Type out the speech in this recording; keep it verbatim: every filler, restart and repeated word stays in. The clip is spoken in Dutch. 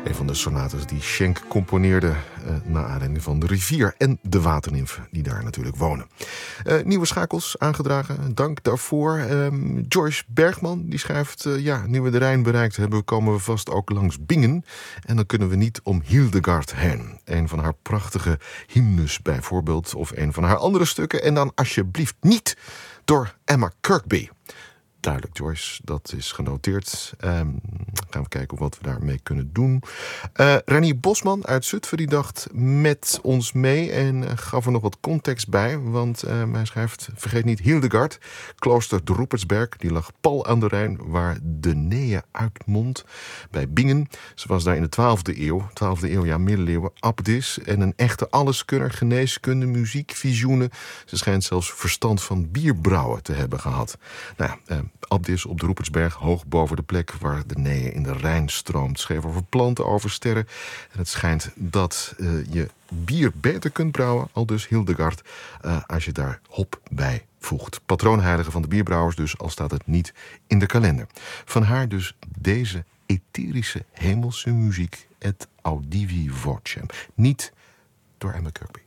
Een van de sonates die Schenk componeerde uh, naar aanleiding van de rivier en de waternimfen die daar natuurlijk wonen. Uh, nieuwe schakels aangedragen, dank daarvoor. Um, Joyce Bergman die schrijft, uh, ja, nu we de Rijn bereikt hebben, komen we vast ook langs Bingen. En dan kunnen we niet om Hildegard heen. Een van haar prachtige hymnes bijvoorbeeld, of een van haar andere stukken. En dan alsjeblieft niet door Emma Kirkby. Duidelijk, Joyce, dat is genoteerd. Um, gaan we kijken wat we daarmee kunnen doen. Uh, Renier Bosman uit Zutphen die dacht met ons mee en uh, gaf er nog wat context bij. Want uh, hij schrijft, vergeet niet Hildegard, klooster Rupertsberg. Die lag pal aan de Rijn, waar de Neeën uitmondt bij Bingen. Ze was daar in de twaalfde eeuw, twaalfde eeuw, ja, middeleeuwen, abdis. En een echte alleskunner, geneeskunde, muziek, visioenen. Ze schijnt zelfs verstand van bierbrouwen te hebben gehad. Nou ja, uh, abdis op de Rupertsberg, hoog boven de plek waar de Neeën in de Rijn stroomt. Schreef over planten, over sterren. En het schijnt dat uh, je bier beter kunt brouwen, al dus Hildegard, uh, als je daar hop bij voegt. Patroonheilige van de bierbrouwers dus, al staat het niet in de kalender. Van haar dus deze etherische hemelse muziek, et audivi vocem. Niet door Emma Kirkby.